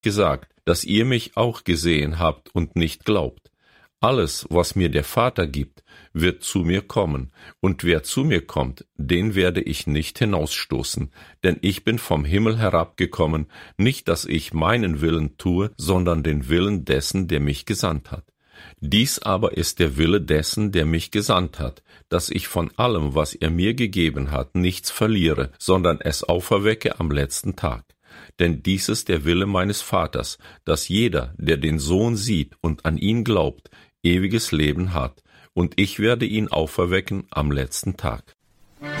gesagt, dass ihr mich auch gesehen habt und nicht glaubt. Alles, was mir der Vater gibt, wird zu mir kommen, und wer zu mir kommt, den werde ich nicht hinausstoßen, denn ich bin vom Himmel herabgekommen, nicht, dass ich meinen Willen tue, sondern den Willen dessen, der mich gesandt hat. Dies aber ist der Wille dessen, der mich gesandt hat, dass ich von allem, was er mir gegeben hat, nichts verliere, sondern es auferwecke am letzten Tag. Denn dies ist der Wille meines Vaters, dass jeder, der den Sohn sieht und an ihn glaubt, ewiges Leben hat, und ich werde ihn auferwecken am letzten Tag.